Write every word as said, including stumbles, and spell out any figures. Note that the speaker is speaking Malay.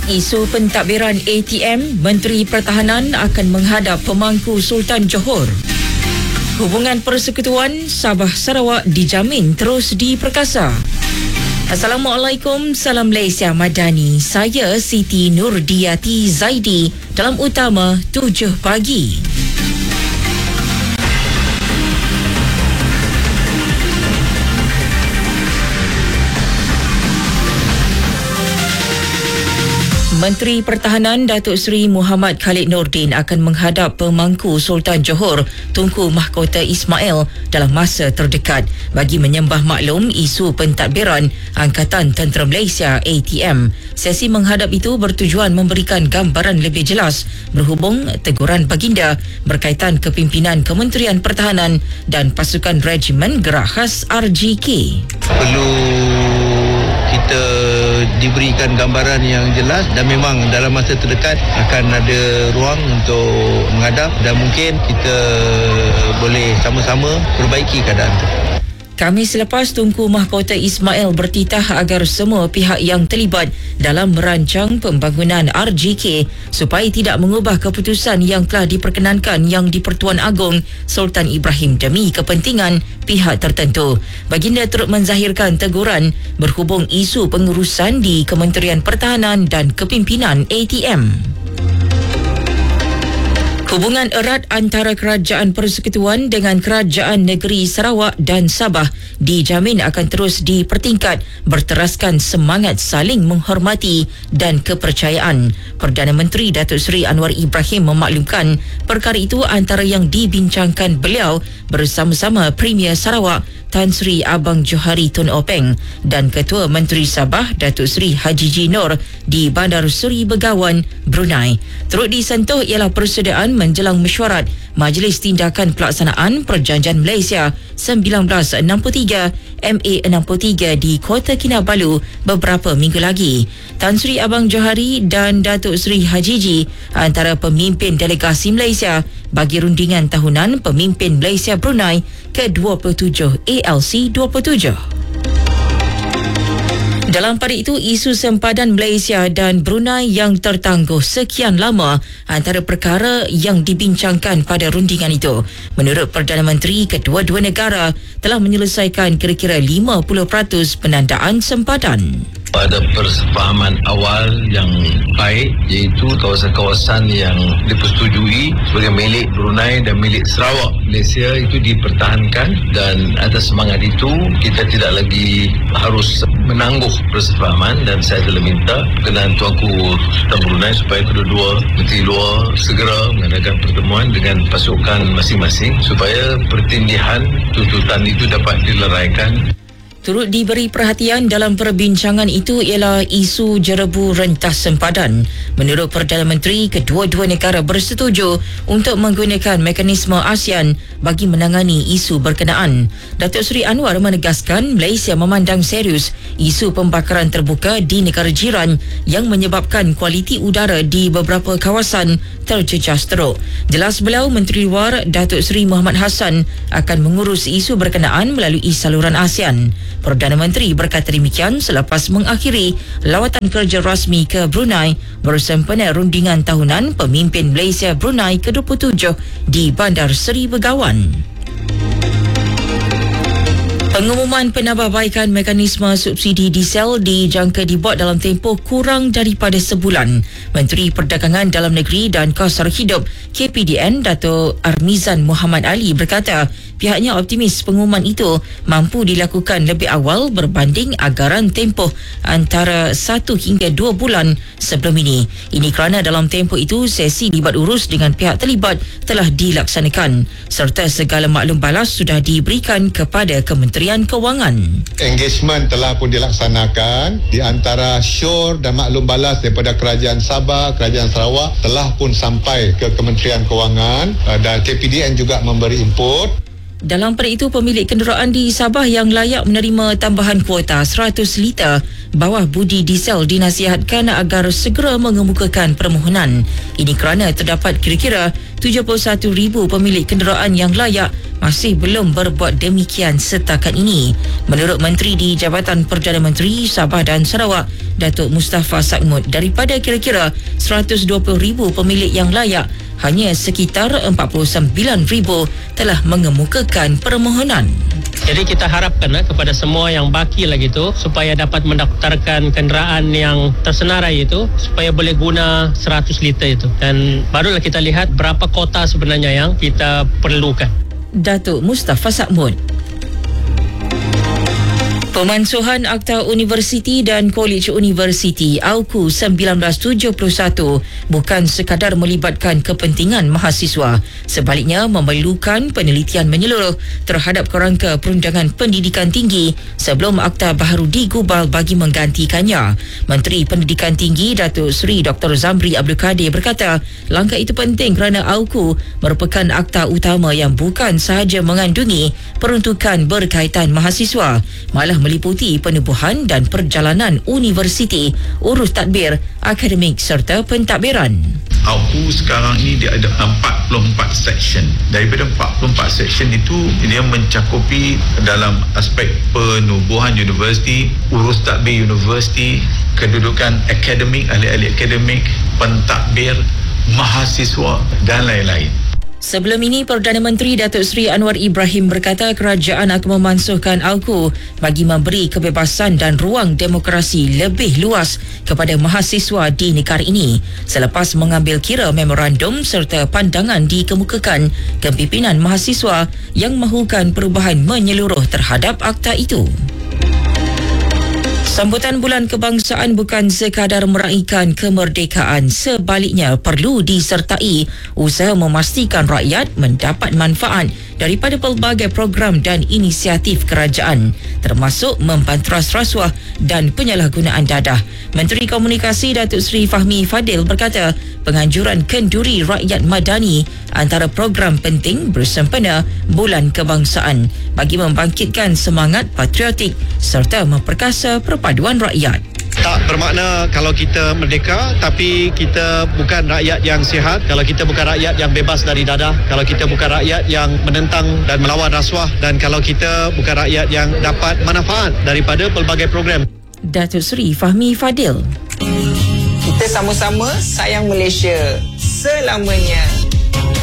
Isu pentadbiran A T M, Menteri Pertahanan akan menghadap pemangku Sultan Johor. Hubungan persekutuan Sabah Sarawak dijamin terus diperkasa. Assalamualaikum, salam Malaysia Madani. Saya Siti Nurdiati Zaidi dalam utama tujuh pagi. Menteri Pertahanan Datuk Seri Muhammad Khalid Nordin akan menghadap pemangku Sultan Johor Tunku Mahkota Ismail dalam masa terdekat bagi menyembah maklum isu pentadbiran Angkatan Tentera Malaysia A T M. Sesi menghadap itu bertujuan memberikan gambaran lebih jelas berhubung teguran baginda berkaitan kepimpinan Kementerian Pertahanan dan pasukan Regimen Gerak Khas R G K. Perlu kita diberikan gambaran yang jelas dan memang dalam masa terdekat akan ada ruang untuk menghadap dan mungkin kita boleh sama-sama perbaiki keadaan itu. Khamis selepas, Tunku Mahkota Ismail bertitah agar semua pihak yang terlibat dalam merancang pembangunan R G K supaya tidak mengubah keputusan yang telah diperkenankan Yang di-Pertuan Agong Sultan Ibrahim demi kepentingan pihak tertentu. Baginda turut menzahirkan teguran berhubung isu pengurusan di Kementerian Pertahanan dan kepimpinan A T M. Hubungan erat antara Kerajaan Persekutuan dengan Kerajaan Negeri Sarawak dan Sabah dijamin akan terus dipertingkat berteraskan semangat saling menghormati dan kepercayaan. Perdana Menteri Datuk Seri Anwar Ibrahim memaklumkan perkara itu antara yang dibincangkan beliau bersama-sama Premier Sarawak Tan Sri Abang Johari Tun Openg dan Ketua Menteri Sabah Datuk Seri Haji G. Noor di Bandar Seri Begawan, Brunei. Turut disentuh ialah persediaan menjelang mesyuarat Majlis Tindakan Pelaksanaan Perjanjian Malaysia sembilan belas enam puluh tiga M A enam puluh tiga di Kota Kinabalu beberapa minggu lagi. Tan Sri Abang Johari dan Datuk Seri Haji G antara pemimpin delegasi Malaysia bagi rundingan tahunan Pemimpin Malaysia Brunei ke dua puluh tujuh A L C dua puluh tujuh. Dalam pada itu, isu sempadan Malaysia dan Brunei yang tertangguh sekian lama antara perkara yang dibincangkan pada rundingan itu. Menurut Perdana Menteri, kedua-dua negara telah menyelesaikan kira-kira lima puluh peratus penandaan sempadan. Ada persefahaman awal yang baik, iaitu kawasan-kawasan yang dipersetujui sebagai milik Brunei dan milik Sarawak Malaysia itu dipertahankan, dan atas semangat itu kita tidak lagi harus menangguh persefahaman, dan saya telah minta berkenaan Tuanku Sultan Brunei supaya kedua-dua Menteri Luar segera mengadakan pertemuan dengan pasukan masing-masing supaya pertindihan tuntutan itu dapat dileraikan. Turut diberi perhatian dalam perbincangan itu ialah isu jerebu rentas sempadan. Menurut Perdana Menteri, kedua-dua negara bersetuju untuk menggunakan mekanisme ASEAN bagi menangani isu berkenaan. Datuk Seri Anwar menegaskan Malaysia memandang serius isu pembakaran terbuka di negara jiran yang menyebabkan kualiti udara di beberapa kawasan terjejas teruk. Jelas beliau, Menteri Luar Datuk Seri Muhammad Hassan akan mengurus isu berkenaan melalui saluran ASEAN. Perdana Menteri berkata demikian selepas mengakhiri lawatan kerja rasmi ke Brunei bersempena rundingan tahunan Pemimpin Malaysia Brunei ke dua puluh tujuh di Bandar Seri Begawan. Pengumuman penambahbaikan mekanisme subsidi diesel dijangka dibuat dalam tempoh kurang daripada sebulan. Menteri Perdagangan Dalam Negeri dan Kos Sara Hidup K P D N Dato' Armizan Muhammad Ali berkata pihaknya optimis pengumuman itu mampu dilakukan lebih awal berbanding anggaran tempoh antara satu hingga dua bulan sebelum ini. Ini kerana dalam tempoh itu sesi libat urus dengan pihak terlibat telah dilaksanakan serta segala maklum balas sudah diberikan kepada Kementerian Kewangan. Engagement telah pun dilaksanakan di antara syur dan maklum balas daripada Kerajaan Sabah, Kerajaan Sarawak telah pun sampai ke Kementerian Kewangan dan K P D N juga memberi input. Dalam pada itu, pemilik kenderaan di Sabah yang layak menerima tambahan kuota seratus liter Bawah Budi Diesel dinasihatkan agar segera mengemukakan permohonan. Ini kerana terdapat kira-kira tujuh puluh satu ribu pemilik kenderaan yang layak masih belum berbuat demikian setakat ini. Menurut Menteri di Jabatan Perdana Menteri Sabah dan Sarawak, Datuk Mustafa Sakmud, daripada kira-kira seratus dua puluh ribu pemilik yang layak, hanya sekitar empat puluh sembilan ribu telah mengemukakan permohonan. Jadi kita harapkan eh, kepada semua yang baki lagi tu supaya dapat mendaftarkan kenderaan yang tersenarai itu supaya boleh guna seratus liter itu, dan barulah kita lihat berapa kota sebenarnya yang kita perlukan. Datuk Mustafa Sakmud. Pemansuhan Akta Universiti dan Kolej Universiti A U K U sembilan belas tujuh puluh satu bukan sekadar melibatkan kepentingan mahasiswa, sebaliknya memerlukan penelitian menyeluruh terhadap kerangka perundangan pendidikan tinggi sebelum akta baharu digubal bagi menggantikannya. Menteri Pendidikan Tinggi Datuk Seri Doktor Zamri Abdul Kadir berkata, langkah itu penting kerana A U K U merupakan akta utama yang bukan sahaja mengandungi peruntukan berkaitan mahasiswa, malah meliputi penubuhan dan perjalanan universiti, urus tadbir, akademik serta pentadbiran. A U K U sekarang ini dia ada empat puluh empat section. Daripada empat puluh empat section itu, dia mencakupi dalam aspek penubuhan universiti, urus tadbir universiti, kedudukan akademik, ahli-ahli akademik, pentadbir, mahasiswa dan lain-lain. Sebelum ini, Perdana Menteri Datuk Seri Anwar Ibrahim berkata kerajaan akan memansuhkan A U K U bagi memberi kebebasan dan ruang demokrasi lebih luas kepada mahasiswa di negara ini selepas mengambil kira memorandum serta pandangan dikemukakan kepimpinan mahasiswa yang mahukan perubahan menyeluruh terhadap akta itu. Sambutan Bulan Kebangsaan bukan sekadar meraihkan kemerdekaan, sebaliknya perlu disertai usaha memastikan rakyat mendapat manfaat daripada pelbagai program dan inisiatif kerajaan, termasuk mempanteras rasuah dan penyalahgunaan dadah. Menteri Komunikasi Datuk Seri Fahmi Fadil berkata, penganjuran kenduri rakyat madani antara program penting bersempena Bulan Kebangsaan bagi membangkitkan semangat patriotik serta memperkasa perpaduan rakyat. Tak bermakna kalau kita merdeka tapi kita bukan rakyat yang sihat, kalau kita bukan rakyat yang bebas dari dadah, kalau kita bukan rakyat yang menentang dan melawan rasuah, dan kalau kita bukan rakyat yang dapat manfaat daripada pelbagai program. Datuk Seri Fahmi Fadil. Kita sama-sama sayang Malaysia selamanya.